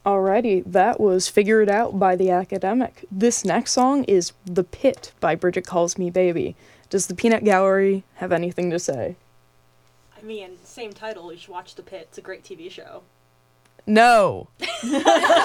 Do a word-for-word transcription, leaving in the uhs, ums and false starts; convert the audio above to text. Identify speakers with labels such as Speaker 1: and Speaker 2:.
Speaker 1: Alrighty, that was Figure It Out by The Academic. This next song is The Pit by Bridget Calls Me Baby. Does the Peanut Gallery have anything to say?
Speaker 2: I mean, same title, you should watch The Pit. It's a great T V show.
Speaker 1: No!